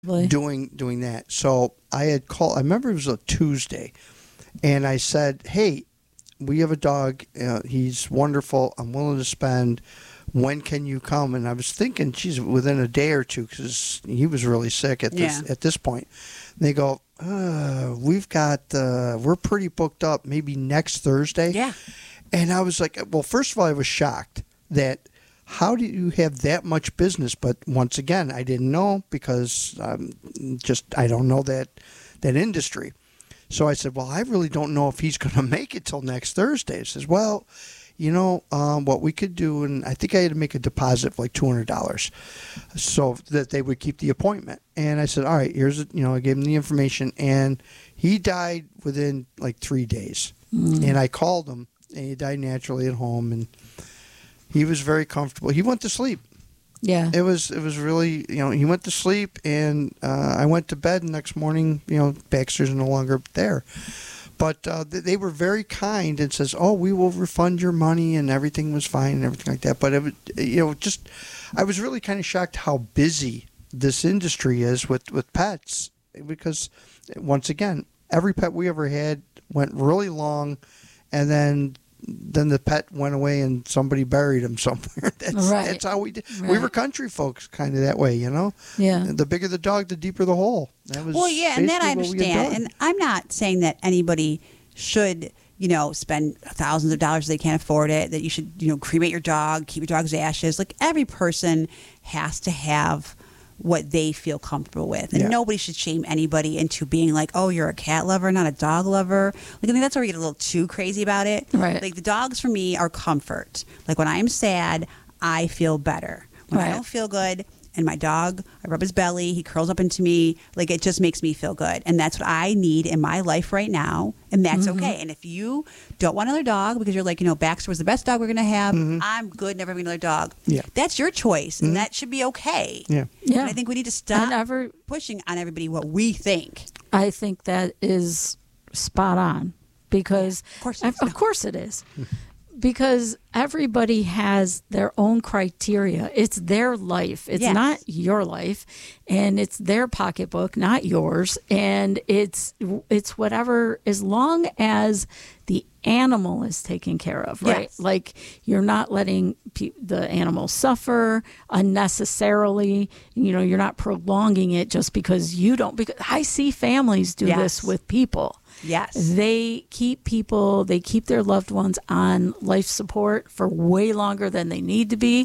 doing that. So I had called. I remember it was a Tuesday, and I said, "Hey, we have a dog. He's wonderful. I'm willing to spend. When can you come?" And I was thinking, geez, within a day or two, because he was really sick at this point. And they go, we're pretty booked up. Maybe next Thursday. Yeah. And I was like, well, first of all, I was shocked that how do you have that much business? But once again, I didn't know because I don't know that industry. So I said, well, I really don't know if he's going to make it till next Thursday. He says, well, what we could do, and I think I had to make a deposit of like $200 so that they would keep the appointment. And I said, all right, I gave him the information, and he died within like 3 days. And I called him, and he died naturally at home, and he was very comfortable. He went to sleep. Yeah. It was really, he went to sleep, and I went to bed, and the next morning, Baxter's no longer there. But they were very kind and says, oh, we will refund your money, and everything was fine and everything like that. But, I was really kind of shocked how busy this industry is with pets because, once again, every pet we ever had went really long, and then the pet went away and somebody buried him somewhere. That's how we did. Right. We were country folks kind of that way, Yeah. The bigger the dog, the deeper the hole. That was and that I understand. And I'm not saying that anybody should, spend thousands of dollars if they can't afford it, that you should, cremate your dog, keep your dog's ashes. Like every person has to have what they feel comfortable with. And nobody should shame anybody into being like, oh, you're a cat lover, not a dog lover. Like, I think that's where we get a little too crazy about it. Right. Like, the dogs for me are comfort. Like, when I'm sad, I feel better. When I don't feel good, and my dog, I rub his belly, he curls up into me, like, it just makes me feel good. And that's what I need in my life right now, and that's okay. And if you don't want another dog because you're like, Baxter was the best dog we're going to have, I'm good, never having another dog. Yeah. That's your choice, and that should be okay. Yeah. And I think we need to stop pushing on everybody what we think. I think that is spot on because, of course it is. Because everybody has their own criteria. It's their life. It's not your life, and it's their pocketbook, not yours. And it's whatever, as long as the animal is taken care of, right? Yes. Like you're not letting the animal suffer unnecessarily. You're not prolonging it just because you don't. Because I see families do this with people. Yes. They keep their loved ones on life support for way longer than they need to be,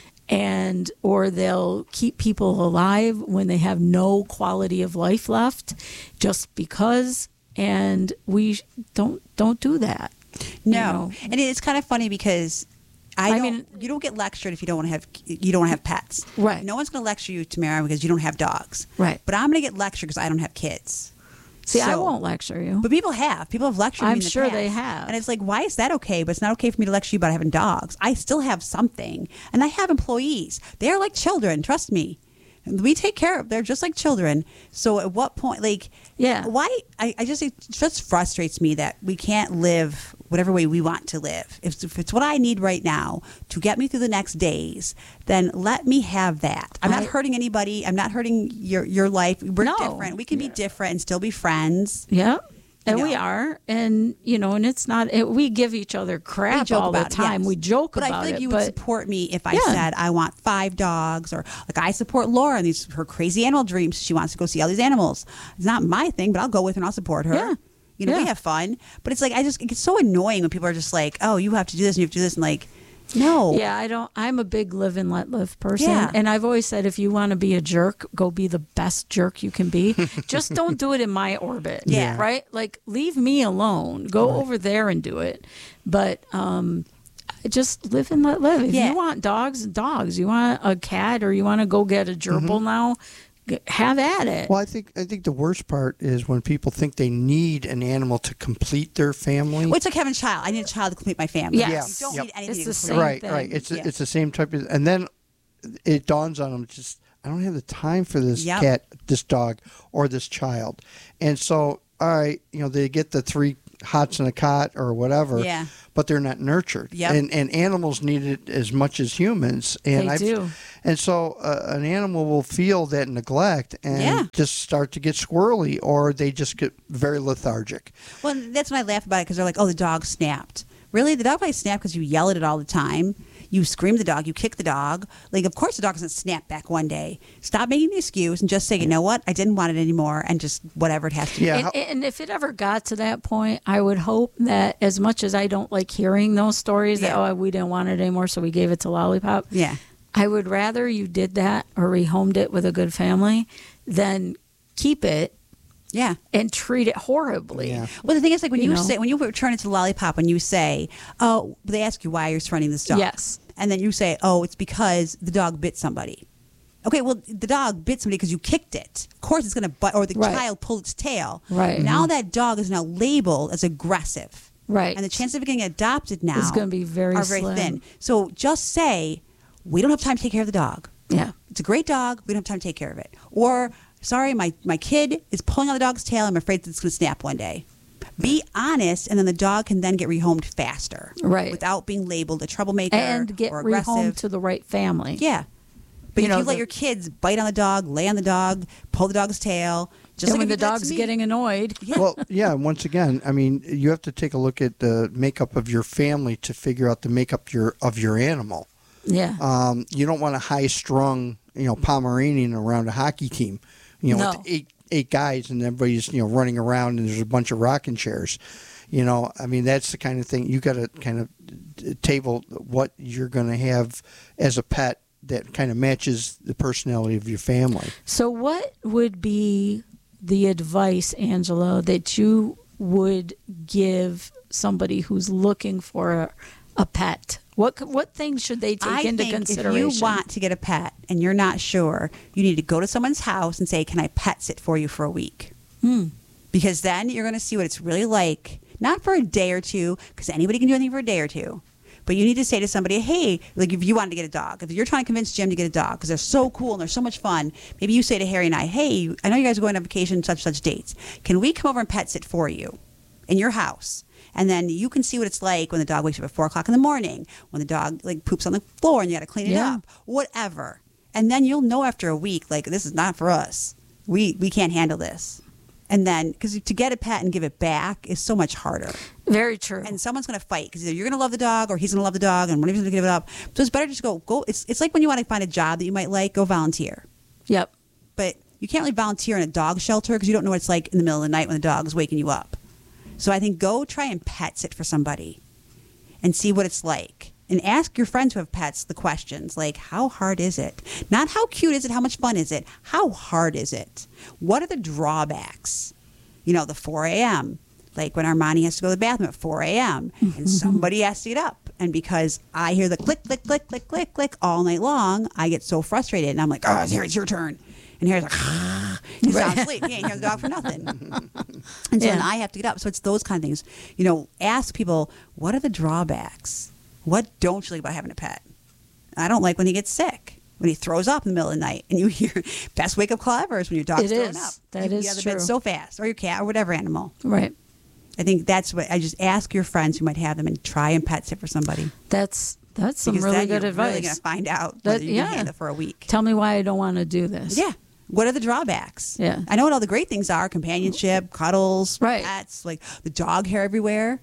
or they'll keep people alive when they have no quality of life left just because, and we don't do that. No. And it's kind of funny because you don't get lectured if you don't want to have pets. Right. No one's going to lecture you, Tamara, because you don't have dogs. Right. But I'm going to get lectured because I don't have kids. See, I won't lecture you. But people have lectured me in the I'm sure past. they have. And it's like, why is that okay? But it's not okay for me to lecture you about having dogs. I still have something. And I have employees. They are like children, trust me. We take care of them. They're just like children. So at what point, why? It just frustrates me that we can't live whatever way we want to live. If it's what I need right now to get me through the next days, then let me have that. I'm not hurting anybody. I'm not hurting your life. We're different. We can be different and still be friends. Yeah. And we are, and and it's not. We give each other crap all the time. We joke about it. But I feel like you would support me if I said I want 5 dogs, or like I support Laura in her crazy animal dreams. She wants to go see all these animals. It's not my thing, but I'll go with her and I'll support her. Yeah. We have fun. But it's like it gets so annoying when people are just like, oh, you have to do this and you have to do this, and like. No. Yeah, I'm a big live and let live person. Yeah. And I've always said, if you want to be a jerk, go be the best jerk you can be. Just don't do it in my orbit. Yeah. Right? Like, leave me alone. Go over there and do it. But just live and let live. If you want dogs. You want a cat, or you want to go get a gerbil now, have at it. Well, I think the worst part is when people think they need an animal to complete their family. Well, it's like having a child. I need a child to complete my family. Yes. You don't need anything It's to the complete. same thing. Right. It's the same type of, and then it dawns on them, I don't have the time for this cat, this dog, or this child. And so, all right, they get the 3 hots in a cot or whatever. Yeah. But they're not nurtured. Yep. And animals need it as much as humans. And They do. And so an animal will feel that neglect and just start to get squirrely, or they just get very lethargic. Well, that's when I laugh about it, because they're like, oh, the dog snapped. Really? The dog probably snapped because you yell at it all the time. You scream at the dog. You kick the dog. Like, of course the dog doesn't snap back one day. Stop making the excuse and just say, you know what? I didn't want it anymore, and just whatever it has to be. Yeah. And if it ever got to that point, I would hope that, as much as I don't like hearing those stories that, oh, we didn't want it anymore, so we gave it to Lollipop. Yeah. I would rather you did that or rehomed it with a good family than keep it Yeah. and treat it horribly. Yeah. Well, the thing is, like, when You you know? say, when you return it to Lollipop, and you say, oh, they ask you why you're running this dog. Yes. And then you say, oh, it's because the dog bit somebody. Okay, well, the dog bit somebody because you kicked it. Of course it's going to bite, or the Right. child pulled its tail. Right. Now that dog is now labeled as aggressive. Right. And the chance of it getting adopted now It's gonna be very are very slim. thin. So just say, we don't have time to take care of the dog. Yeah. It's a great dog. We don't have time to take care of it. Or, sorry, my kid is pulling on the dog's tail. I'm afraid that it's going to snap one day. Be honest, and then the dog can then get rehomed faster. Right. Without being labeled a troublemaker And get or rehomed aggressive. to the right family. Yeah. But You if know, you let your kids bite on the dog, lay on the dog, pull the dog's tail, just And like when if the you did that to dog's me. getting annoyed. Yeah. Well, yeah. Once again, I mean, you have to take a look at the makeup of your family to figure out the makeup of your animal. Yeah. You don't want a high-strung, Pomeranian around a hockey team, No. with eight guys, and everybody's running around, and there's a bunch of rocking chairs. I mean, that's the kind of thing you got to kind of table what you're going to have as a pet that kind of matches the personality of your family. So what would be the advice, Angela, that you would give somebody who's looking for a pet? What things should they take into consideration? If you want to get a pet and you're not sure, you need to go to someone's house and say, can I pet sit for you for a week? Because then you're going to see what it's really like. Not for a day or two, because anybody can do anything for a day or two. But you need to say to somebody, hey, like if you wanted to get a dog, if you're trying to convince Jim to get a dog because they're so cool and they're so much fun, maybe you say to Harry and I, hey, I know you guys are going on vacation such dates. Can we come over and pet sit for you in your house? And then you can see what it's like when the dog wakes up at 4 o'clock in the morning, when the dog like poops on the floor and you got to clean it up, whatever. And then you'll know after a week, like, this is not for us. We can't handle this. And then, because to get a pet and give it back is so much harder. Very true. And someone's going to fight because either you're going to love the dog or he's going to love the dog and one of you's going to give it up. So it's better just go. It's like when you want to find a job that you might like, go volunteer. Yep. But you can't really volunteer in a dog shelter because you don't know what it's like in the middle of the night when the dog is waking you up. So I think go try and pet sit for somebody and see what it's like. And ask your friends who have pets the questions like, how hard is it? Not how cute is it, how much fun is it? How hard is it? What are the drawbacks? The 4 a.m., like when Armani has to go to the bathroom at 4 a.m. and somebody has to get up. And because I hear the click, click, click, click, click, click all night long, I get so frustrated. And I'm like, oh, here, it's your turn. And Harry's like, he's sound asleep. He ain't hear the dog for nothing. And so then I have to get up. So it's those kind of things. Ask people, what are the drawbacks? What don't you like about having a pet? I don't like when he gets sick, when he throws up in the middle of the night. And you hear, best wake up call ever is when your dog's throwing up. That you is get out of true. bed so fast, or your cat, or whatever animal. Right. I think that's what I just ask your friends who might have them and try and pet sit for somebody. That's some Because really then good you're advice. really going to find out whether you can handle it for a week. Tell me why I don't want to do this. Yeah. What are the drawbacks? Yeah. I know what all the great things are: companionship, cuddles, Right. pets, like the dog hair everywhere.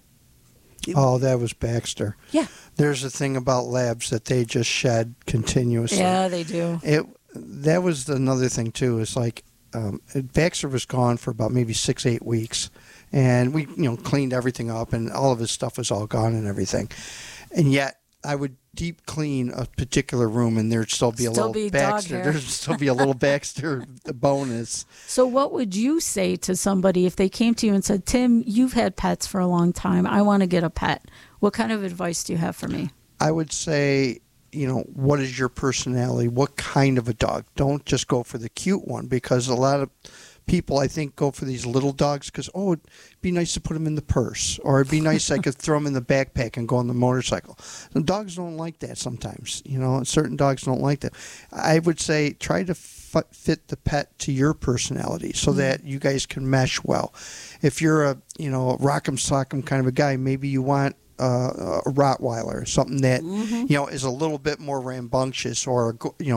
Oh, that was Baxter. Yeah. There's a thing about labs that they just shed continuously. Yeah, they do. That was another thing too. Is like Baxter was gone for about maybe 6-8 weeks, and we cleaned everything up, and all of his stuff was all gone and everything. And yet I would deep clean a particular room, and there'd still be a little be dog Baxter. hair. There'd still be a little Baxter bonus. So what would you say to somebody if they came to you and said, Tim, you've had pets for a long time. I want to get a pet. What kind of advice do you have for me? I would say, what is your personality? What kind of a dog? Don't just go for the cute one, because a lot of people, I think, go for these little dogs because, it'd be nice to put them in the purse, or it'd be nice I could throw them in the backpack and go on the motorcycle. And dogs don't like that sometimes. Certain dogs don't like that. I would say try to fit the pet to your personality so that you guys can mesh well. If you're a rock'em sock'em kind of a guy, maybe you want a Rottweiler, something that is a little bit more rambunctious, or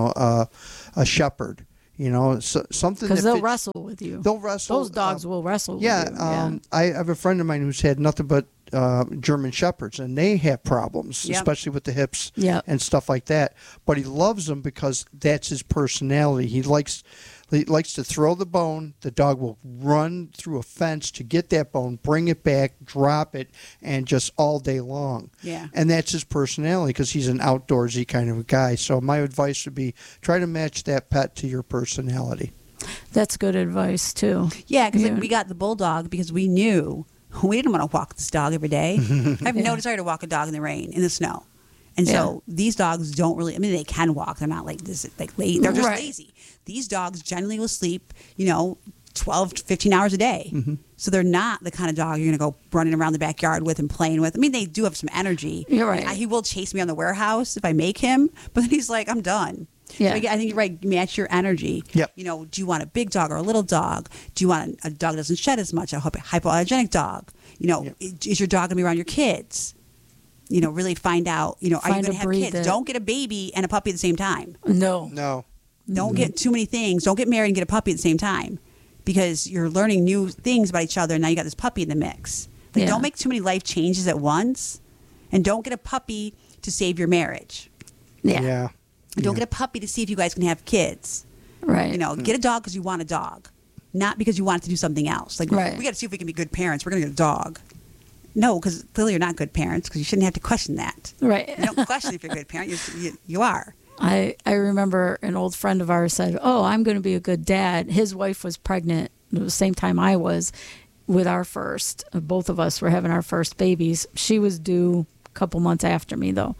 a Shepherd. Something because they'll wrestle with you. They'll wrestle. Those dogs will wrestle with you. I have a friend of mine who's had nothing but German Shepherds, and they have problems, especially with the hips and stuff like that. But he loves them because that's his personality. He likes to throw the bone. The dog will run through a fence to get that bone, bring it back, drop it, and just all day long. Yeah. And that's his personality because he's an outdoorsy kind of a guy. So my advice would be try to match that pet to your personality. That's good advice, too. Yeah, because we got the bulldog because we knew we didn't want to walk this dog every day. I have no desire to walk a dog in the rain, in the snow. And so these dogs don't really, they can walk. They're not like this, like lazy. They're just lazy. These dogs generally will sleep, 12 to 15 hours a day. Mm-hmm. So they're not the kind of dog you're going to go running around the backyard with and playing with. They do have some energy. You're right. He will chase me on the warehouse if I make him, but then he's like, I'm done. Yeah. So I think you're right. Match your energy. Yep. Do you want a big dog or a little dog? Do you want a dog that doesn't shed as much, a hypoallergenic dog? Is your dog going to be around your kids? Really find out, are you going to have kids? Don't get a baby and a puppy at the same time. No. Don't get too many things. Don't get married and get a puppy at the same time because you're learning new things about each other and now you got this puppy in the mix. Don't make too many life changes at once, and don't get a puppy to save your marriage. Yeah. Don't get a puppy to see if you guys can have kids. Right. Get a dog because you want a dog, not because you want it to do something else. We got to see if we can be good parents. We're going to get a dog. No, because clearly you're not good parents because you shouldn't have to question that. Right. You don't question if you're a good parent. You are. I remember an old friend of ours said, I'm going to be a good dad. His wife was pregnant at the same time I was with our first. Both of us were having our first babies. She was due a couple months after me, though.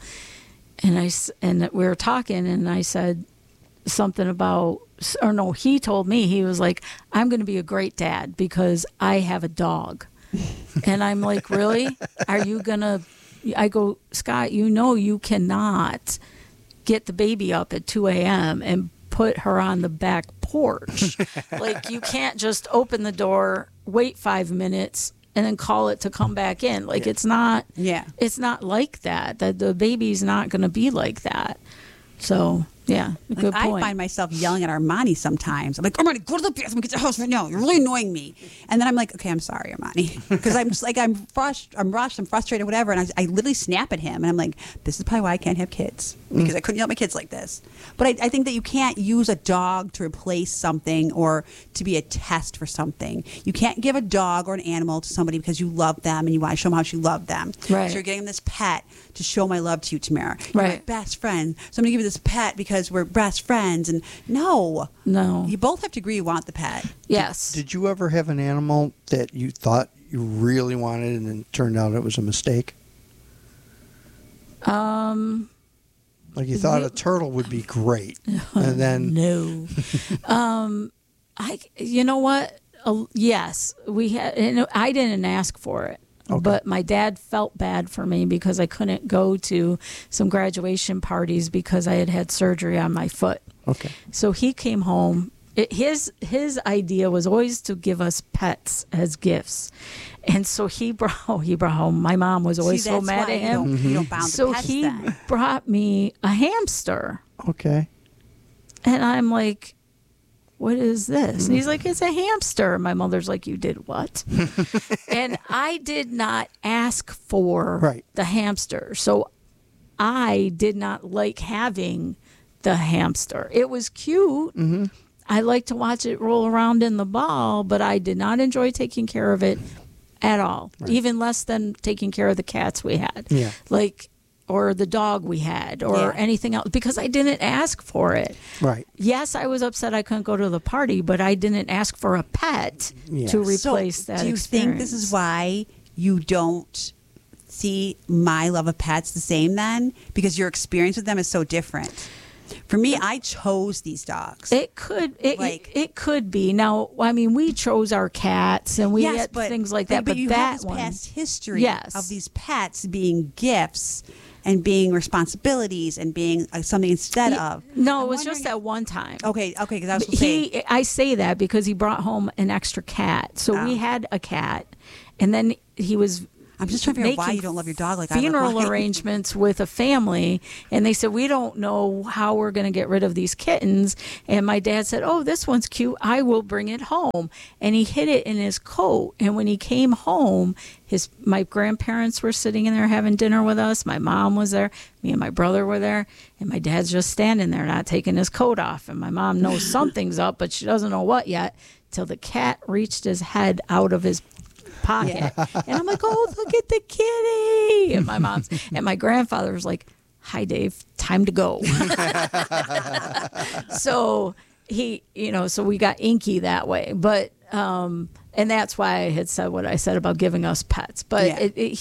And we were talking, and I said something about, he told me, he was like, I'm going to be a great dad because I have a dog. And I'm like, really? Are you going to, I go, Scott, you cannot get the baby up at 2 a.m. and put her on the back porch. You can't just open the door, wait 5 minutes, and then call it to come back in. It's not like that. The baby's not going to be like that. So, yeah, good point. I find myself yelling at Armani sometimes. I'm like, Armani, go to the bathroom, get the house right now. You're really annoying me. And then I'm like, okay, I'm sorry, Armani. Because I'm just I'm rushed, I'm frustrated, whatever. And I literally snap at him. And I'm like, this is probably why I can't have kids. Because I couldn't yell at my kids like this. But I think that you can't use a dog to replace something or to be a test for something. You can't give a dog or an animal to somebody because you love them and you want to show them how much you love them. Right. So you're getting this pet to show my love to you, Tamara. You're right. my best friend. So I'm going to give you this pet because we're best friends. And no. You both have to agree you want the pet. Yes. Did you ever have an animal that you thought you really wanted and then turned out it was a mistake? Like you thought a turtle would be great, and then no. You know what? Yes, we had. I didn't ask for it, but my dad felt bad for me because I couldn't go to some graduation parties because I had had surgery on my foot. Okay. So he came home. His idea was always to give us pets as gifts. And so he brought home. My mom was always so mad at him. You don't bound so pets he then. brought me a hamster. Okay. And I'm like, what is this? And he's like, it's a hamster. My mother's like, you did what? And I did not ask for the hamster. So I did not like having the hamster. It was cute. Mm-hmm. I like to watch it roll around in the ball, but I did not enjoy taking care of it at all, even less than taking care of the cats we had, or the dog we had, or anything else, because I didn't ask for it. Right. Yes, I was upset I couldn't go to the party, but I didn't ask for a pet to replace that. Do you think this is why you don't see my love of pets the same then? Because your experience with them is so different. For me, I chose these dogs. It could be. Now, I mean, we chose our cats and we had things like that. But you that have this one, past history of these pets being gifts and being responsibilities and being something instead of. No, it was just that one time. Okay, because I was saying. I say that because he brought home an extra cat. So we had a cat, and then he was. I'm just trying to figure out why you don't love your dog like I love funeral mine. arrangements with a family, and they said, we don't know how we're going to get rid of these kittens. And my dad said, oh, this one's cute, I will bring it home. And he hid it in his coat. And when he came home, my grandparents were sitting in there having dinner with us. My mom was there. Me and my brother were there. And my dad's just standing there not taking his coat off. And my mom knows something's up, but she doesn't know what yet, till the cat reached his head out of his pocket. And I'm like, oh, look at the kitty. And my grandfather was like, hi, Dave, time to go. So so we got Inky that way. But and that's why I had said what I said about giving us pets. But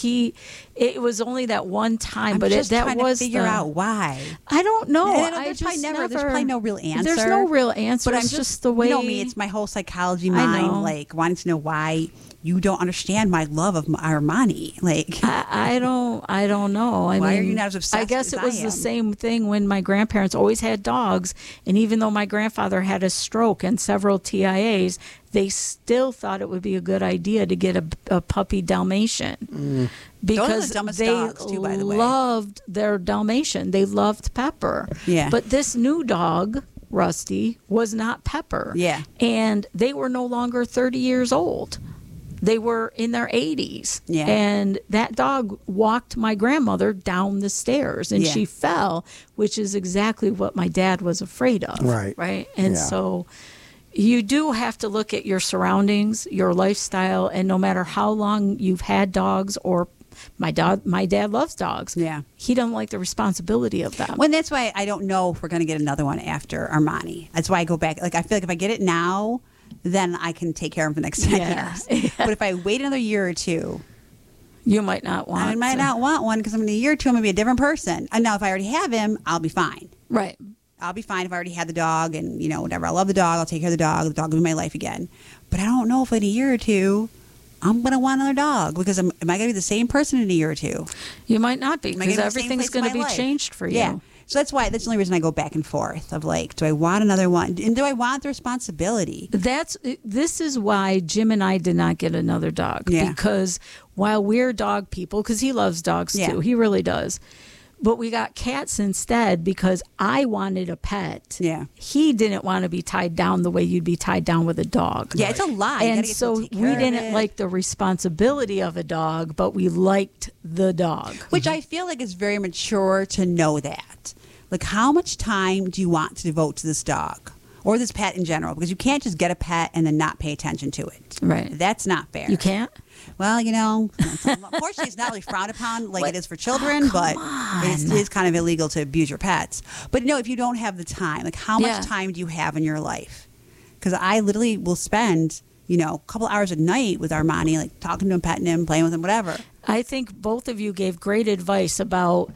it was only that one time. But just that trying was to figure out why. I don't know. There's probably no real answer. There's no real answer. But it's just the way. You know me, it's my whole psychology mind, like wanting to know why you don't understand my love of Armani. Like I don't know. Why are you not as obsessed? I guess it was the same thing when my grandparents always had dogs, and even though my grandfather had a stroke and several TIAs, they still thought it would be a good idea to get a puppy Dalmatian. Because those are the dumbest they dogs too, by the way. loved their Dalmatian. They loved Pepper. Yeah. But this new dog, Rusty, was not Pepper. Yeah. And they were no longer 30 years old. They were in their 80s. Yeah. And that dog walked my grandmother down the stairs, and she fell, which is exactly what my dad was afraid of. Right. And so you do have to look at your surroundings, your lifestyle, and no matter how long you've had dogs, or my dad loves dogs. Yeah. He doesn't like the responsibility of them. Well, that's why I don't know if we're going to get another one after Armani. That's why I go back. Like, I feel like if I get it now, then I can take care of him for the next 10 years. Yeah. But if I wait another year or two, you might not want I might not want one, because in a year or two I'm going to be a different person. And now if I already have him, I'll be fine. Right. I'll be fine if I already had the dog, and whatever. I love the dog. I'll take care of the dog. The dog will be my life again. But I don't know if in a year or two I'm going to want another dog, because am I going to be the same person in a year or two? You might not be, because everything's going to be changed for you. Yeah. So that's the only reason I go back and forth of like, do I want another one? And do I want the responsibility? This is why Jim and I did not get another dog. Yeah. Because while we're dog people, because he loves dogs too, he really does. But we got cats instead because I wanted a pet. Yeah. He didn't want to be tied down the way you'd be tied down with a dog. Yeah, it's a lot. And so we didn't like the responsibility of a dog, but we liked the dog. Which I feel like is very mature to know that. Like, how much time do you want to devote to this dog? Or this pet in general? Because you can't just get a pet and then not pay attention to it. Right. That's not fair. You can't? Well, unfortunately, it's not really frowned upon like it is for children, but it is kind of illegal to abuse your pets. But if you don't have the time, like, how much time do you have in your life? Because I literally will spend, a couple hours a night with Armani, like talking to him, petting him, playing with him, whatever. I think both of you gave great advice about,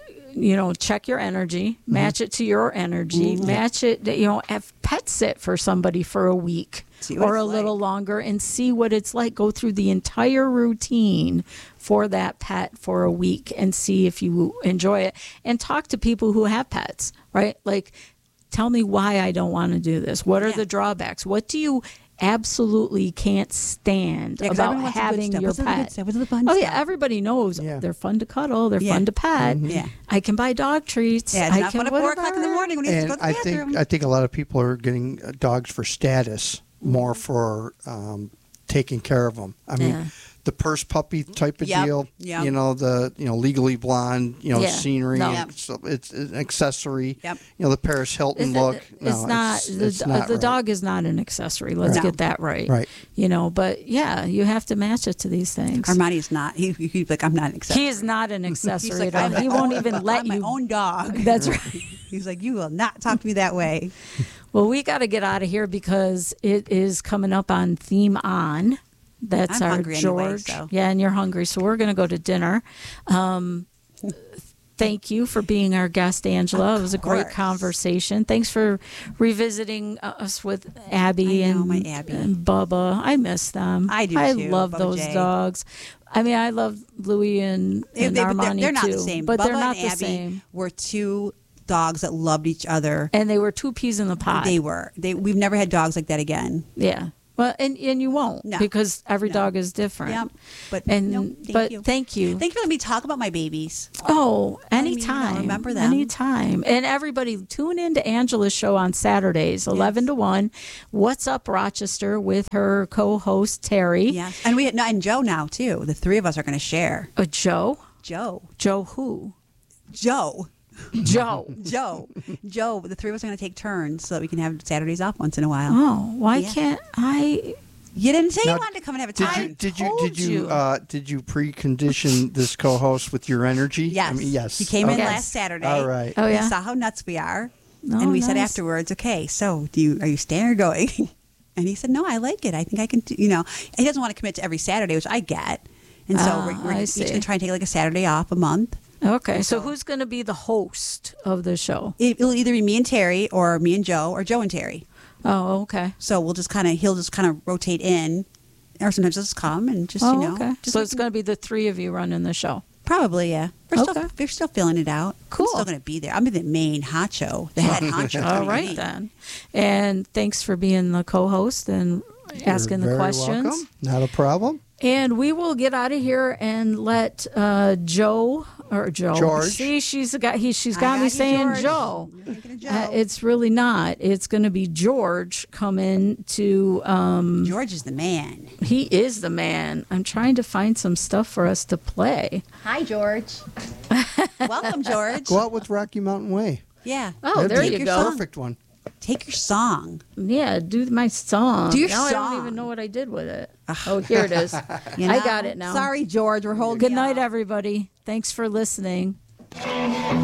check your energy, match it to your energy, match it, have pet sit for somebody for a week or a little longer and see what it's like. Go through the entire routine for that pet for a week and see if you enjoy it, and talk to people who have pets, right? Like, tell me why I don't want to do this. What are the drawbacks? What do you absolutely can't stand about having your pet? Everybody knows they're fun to cuddle, they're fun to pet. I can buy dog treats. It's not fun at 4 o'clock in the morning when you have to go to the bathroom. I think a lot of people are getting dogs for status, more for taking care of them. I mean, the purse puppy type of deal. Yep. The legally blonde. Scenery. No. So it's an accessory. Yep. The Paris Hilton look. It's not. The dog is not an accessory. Let's get that right. Right. But you have to match it to these things. Armani is not. He's like, I'm not an accessory. He is not an accessory He's at all. like, He won't even let I'm you. my own dog. That's right. He's like, you will not talk to me that way. Well, we got to get out of here because it is coming up on Theme On. That's I'm our hungry George. anyway, so. Yeah, and you're hungry, so we're going to go to dinner. thank you for being our guest, Angela. It was a great course. conversation. Thanks for revisiting us with Abby I know, and, my Abby. and Bubba. I miss them. I do, I too, love Bubba those J. dogs. I mean, I love Louie and Armani they're not too, the same. but Bubba they're not and the Abby same. were two dogs that loved each other. And they were two peas in the pod. They were. We've never had dogs like that again. Yeah. Well, and you won't No. because every No. dog is different. Yep. But And no, thank you. thank you. Thank you for letting me talk about my babies. Oh, I mean, anytime. I'll remember them. Anytime. And everybody tune in to Angela's show on Saturdays, 11 to 1. What's Up Rochester with her co-host Terry. Yes. And and Joe now too. The three of us are going to share. Joe? Joe. Joe who? Joe. Joe. Joe. The three of us are going to take turns so that we can have Saturdays off once in a while. Oh, why Yeah. can't I? You didn't say Now, you wanted to come and have a time. Did told you. you precondition this co-host with your energy? Yes. I mean, yes. He came in Okay. last Saturday. All right. Oh, yeah? We saw how nuts we are. Oh, and we said nice. afterwards, okay, so are you staying or going? And he said, no, I like it. I think I can do, he doesn't want to commit to every Saturday, which I get. And so we're I each see. going to try and take like a Saturday off a month. Okay, so who's going to be the host of the show? It'll either be me and Terry or me and Joe or Joe and Terry. Oh, okay. So he'll just kind of rotate in, or sometimes he'll just come and just, Okay. Just So it's going to be the three of you running the show. probably, yeah. Okay. We're still filling it out. Cool. I'm still going to be there. I'm the main honcho, the head honcho. All right, then. And thanks for being the co-host and asking You're the very questions. welcome. Not a problem. And we will get out of here and let Joe. George. See, she's got me got you, saying George. Joe. You're thinking of Joe. It's really not. It's going to be George come in to. George is the man. He is the man. I'm trying to find some stuff for us to play. Hi, George. Welcome, George. Go out with Rocky Mountain Way. Yeah. Oh, That'd there be you the go. Perfect one. Take your song. Yeah, do my song. Do your now I don't song. even know what I did with it. Oh, here it is. You know? I got it now. Sorry, George. We're holding Good you night, up. everybody. Thanks for listening.